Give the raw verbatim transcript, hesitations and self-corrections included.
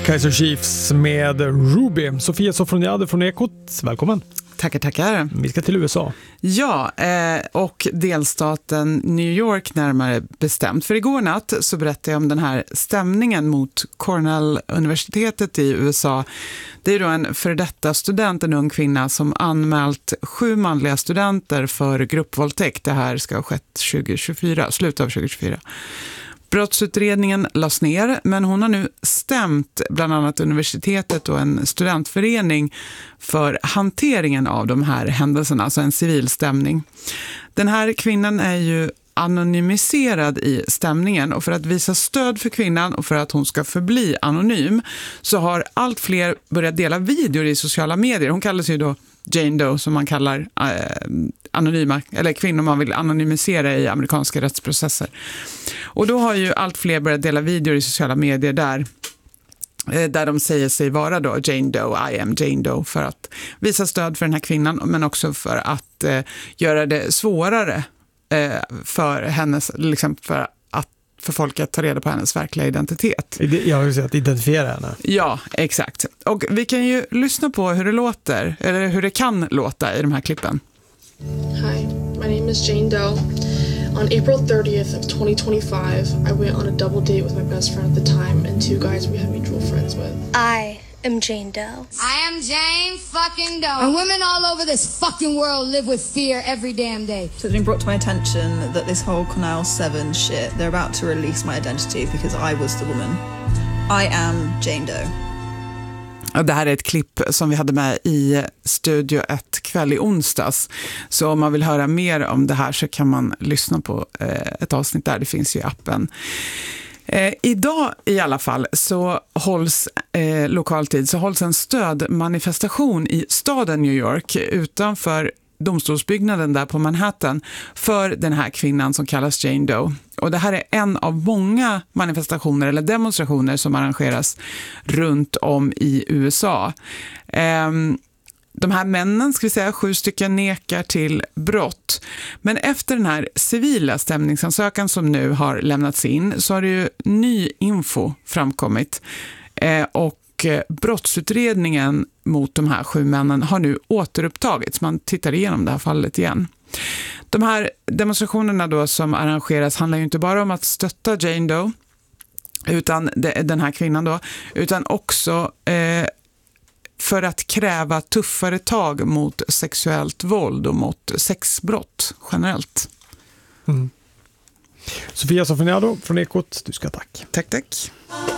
Kaiser Chiefs med Ruby. Sofia Sofroniade från Ekot, välkommen. Tackar, tackar. Vi ska till U S A. Ja, eh, och delstaten New York närmare bestämt. För igår natt så berättade jag om den här stämningen mot Cornell-universitetet i U S A. Det är då en för detta student, en ung kvinna, som anmält sju manliga studenter för gruppvåldtäkt. Det här ska ha skett tjugo tjugofyra, slutet av tjugo tjugofyra. Brottsutredningen lades ner, men hon har nu stämt bland annat universitetet och en studentförening för hanteringen av de här händelserna, alltså en civilstämning. Den här kvinnan är ju anonymiserad i stämningen, och för att visa stöd för kvinnan och för att hon ska förbli anonym så har allt fler börjat dela videor i sociala medier. Hon kallas ju då Jane Doe, som man kallar eh, anonyma, eller kvinnor man vill anonymisera i amerikanska rättsprocesser. Och då har ju allt fler börjat dela videor i sociala medier där eh, där de säger sig vara då Jane Doe, I am Jane Doe, för att visa stöd för den här kvinnan, men också för att eh, göra det svårare eh, för hennes, liksom för att för folk att ta reda på hennes verkliga identitet. Jag vill säga att identifiera henne. Ja, exakt. Och vi kan ju lyssna på hur det låter, eller hur det kan låta i de här klippen. Hi, my name is Jane Doe. On April thirtieth of twenty twenty-five, I went on a double date with my best friend at the time and two guys we had mutual friends with. I am Jane Doe. I am Jane fucking Doe. And women all over this fucking world live with fear every damn day. So it's been brought to my attention that this whole Cornell seven shit, they're about to release my identity because I was the woman. I am Jane Doe. Det här är ett klipp som vi hade med i Studio ett kväll i onsdags. Så om man vill höra mer om det här så kan man lyssna på ett avsnitt där. Det finns ju i appen. Eh, idag i alla fall så hålls eh, lokaltid så hålls en stödmanifestation i staden New York utanför domstolsbyggnaden där på Manhattan för den här kvinnan som kallas Jane Doe. Och det här är en av många manifestationer eller demonstrationer som arrangeras runt om i U S A. Eh, De här männen, ska vi säga, sju stycken nekar till brott. Men efter den här civila stämningsansökan som nu har lämnats in så har det ju ny info framkommit. Eh, och eh, brottsutredningen mot de här sju männen har nu återupptagits. Man tittar igenom det här fallet igen. De här demonstrationerna då som arrangeras handlar ju inte bara om att stötta Jane Doe, utan det, den här kvinnan då, utan också eh, för att kräva tuffare tag mot sexuellt våld och mot sexbrott generellt. Mm. Sofia Sofroniade från Ekot, du ska tack. Tack, tack.